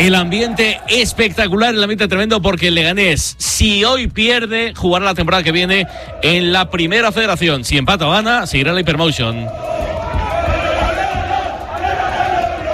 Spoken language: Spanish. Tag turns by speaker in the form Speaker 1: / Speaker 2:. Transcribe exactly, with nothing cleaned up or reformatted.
Speaker 1: El ambiente espectacular, el ambiente tremendo, porque el Leganés, si hoy pierde, jugará la temporada que viene en la Primera Federación. Si empata o gana, seguirá la Hypermotion.